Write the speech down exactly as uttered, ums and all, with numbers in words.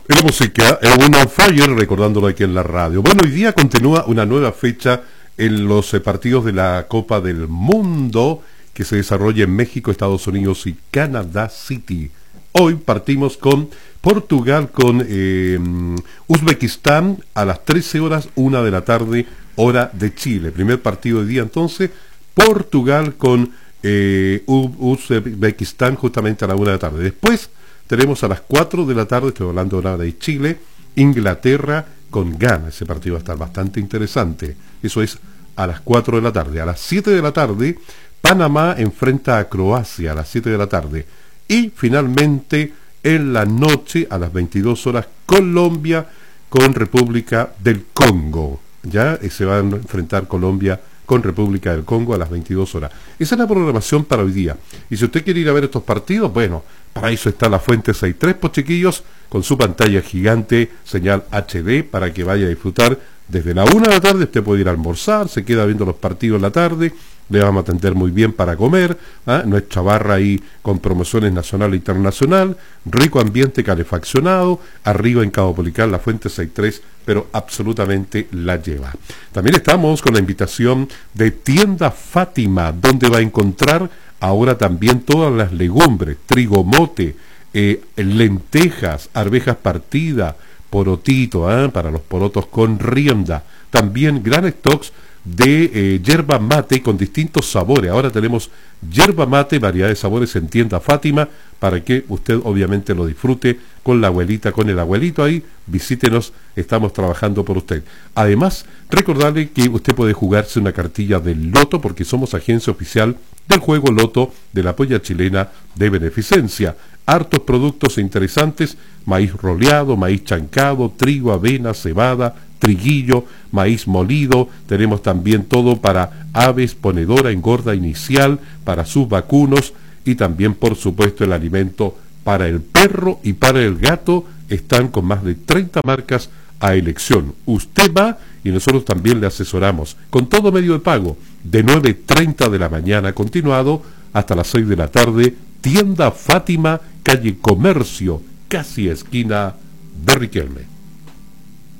En la música, es un on fire, recordándolo aquí en la radio. Bueno, hoy día continúa una nueva fecha en los eh, partidos de la Copa del Mundo que se desarrolla en México, Estados Unidos y Canadá City. Hoy partimos con Portugal con eh, Uzbekistán a las trece horas, una de la tarde, hora de Chile. Primer partido de día entonces, Portugal con eh, Uzbekistán justamente a la una de la tarde. Después tenemos a las cuatro de la tarde, estoy hablando ahora de Chile, Inglaterra con Ghana. Ese partido va a estar bastante interesante. Eso es a las cuatro de la tarde. A las siete de la tarde, Panamá enfrenta a Croacia a las siete de la tarde. Y finalmente, en la noche, a las veintidós horas, Colombia con República del Congo. Ya se va a enfrentar Colombia con República del Congo a las veintidós horas. Esa es la programación para hoy día. Y si usted quiere ir a ver estos partidos, bueno, para eso está la Fuente sesenta y tres, pues chiquillos, con su pantalla gigante, señal H D, para que vaya a disfrutar. Desde la una de la tarde usted puede ir a almorzar, se queda viendo los partidos en la tarde, le vamos a atender muy bien para comer, ¿ah? Nuestra barra ahí con promociones nacional e internacional, rico ambiente calefaccionado, arriba en Cabo Policar, la Fuente sesenta y tres, pero absolutamente la lleva. También estamos con la invitación de Tienda Fátima, donde va a encontrar ahora también todas las legumbres, trigo mote, eh, lentejas, arvejas partidas, porotito, ¿eh? Para los porotos con rienda. También gran stocks de eh, yerba mate con distintos sabores. Ahora tenemos yerba mate, variedad de sabores en Tienda Fátima, para que usted obviamente lo disfrute con la abuelita, con el abuelito ahí. Visítenos, estamos trabajando por usted. Además, recordarle que usted puede jugarse una cartilla del Loto, porque somos agencia oficial del juego Loto de la Polla Chilena de Beneficencia. Hartos productos interesantes: maíz roleado, maíz chancado, trigo, avena, cebada, triguillo, maíz molido. Tenemos también todo para aves, ponedora, engorda inicial, para sus vacunos, y también por supuesto el alimento para el perro y para el gato. Están con más de treinta marcas a elección. Usted va y nosotros también le asesoramos con todo medio de pago, de nueve y treinta de la mañana continuado hasta las seis de la tarde. Tienda Fátima, calle Comercio, casi esquina de Riquelme.